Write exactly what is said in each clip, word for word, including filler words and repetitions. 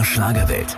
Schlagerwelt.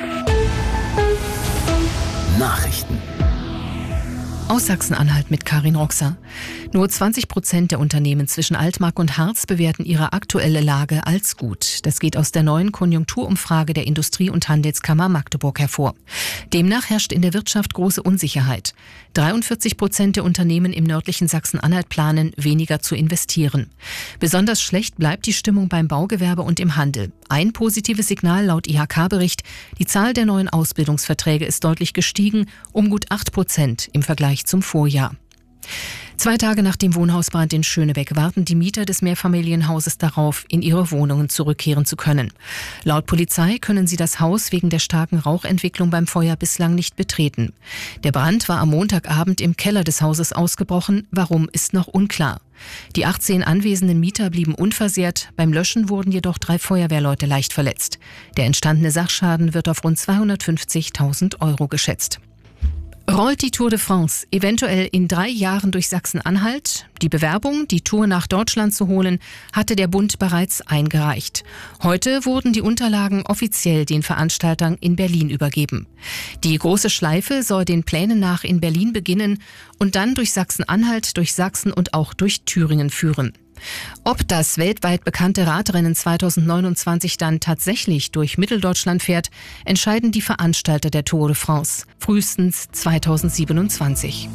Nachrichten. Aus Sachsen-Anhalt mit Karin Roxer. Nur zwanzig Prozent der Unternehmen zwischen Altmark und Harz bewerten ihre aktuelle Lage als gut. Das geht aus der neuen Konjunkturumfrage der Industrie- und Handelskammer Magdeburg hervor. Demnach herrscht in der Wirtschaft große Unsicherheit. dreiundvierzig Prozent der Unternehmen im nördlichen Sachsen-Anhalt planen, weniger zu investieren. Besonders schlecht bleibt die Stimmung beim Baugewerbe und im Handel. Ein positives Signal laut I H K-Bericht: Die Zahl der neuen Ausbildungsverträge ist deutlich gestiegen, um gut acht Prozent im Vergleich zum Vorjahr. Zwei Tage nach dem Wohnhausbrand in Schönebeck warten die Mieter des Mehrfamilienhauses darauf, in ihre Wohnungen zurückkehren zu können. Laut Polizei können sie das Haus wegen der starken Rauchentwicklung beim Feuer bislang nicht betreten. Der Brand war am Montagabend im Keller des Hauses ausgebrochen. Warum, ist noch unklar. Die achtzehn anwesenden Mieter blieben unversehrt. Beim Löschen wurden jedoch drei Feuerwehrleute leicht verletzt. Der entstandene Sachschaden wird auf rund zweihundertfünfzigtausend Euro geschätzt. Rollt die Tour de France eventuell in drei Jahren durch Sachsen-Anhalt? Die Bewerbung, die Tour nach Deutschland zu holen, hatte der Bund bereits eingereicht. Heute wurden die Unterlagen offiziell den Veranstaltern in Berlin übergeben. Die große Schleife soll den Plänen nach in Berlin beginnen und dann durch Sachsen-Anhalt, durch Sachsen und auch durch Thüringen führen. Ob das weltweit bekannte Radrennen zweitausendneunundzwanzig dann tatsächlich durch Mitteldeutschland fährt, entscheiden die Veranstalter der Tour de France, frühestens zweitausendsiebenundzwanzig.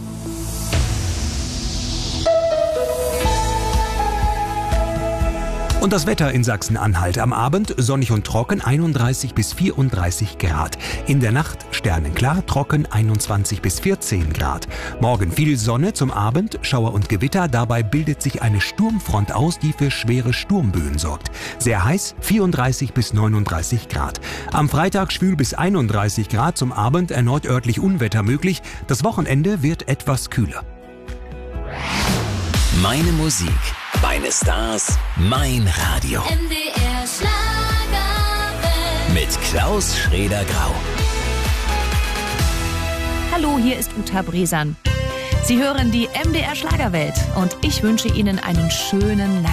Und das Wetter in Sachsen-Anhalt: am Abend sonnig und trocken, einunddreißig bis vierunddreißig Grad. In der Nacht sternenklar, trocken, einundzwanzig bis vierzehn Grad. Morgen viel Sonne, zum Abend Schauer und Gewitter. Dabei bildet sich eine Sturmfront aus, die für schwere Sturmböen sorgt. Sehr heiß, vierunddreißig bis neununddreißig Grad. Am Freitag schwül bis einunddreißig Grad, zum Abend erneut örtlich Unwetter möglich. Das Wochenende wird etwas kühler. Meine Musik, meine Stars, mein Radio. M D R Schlagerwelt. Mit Klaus Schraeder-Grau. Hallo, hier ist Uta Bresan. Sie hören die M D R Schlagerwelt und ich wünsche Ihnen einen schönen Nachmittag.